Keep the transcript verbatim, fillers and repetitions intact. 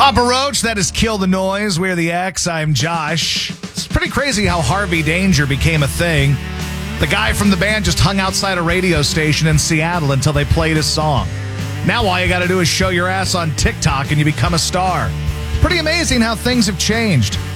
Papa Roach, that is Kill the Noise. We're the X. I'm Josh. It's pretty crazy how Harvey Danger became a thing. The guy from the band just hung outside a radio station in Seattle until they played his song. Now all you got to do is show your ass on TikTok and you become a star. Pretty amazing how things have changed.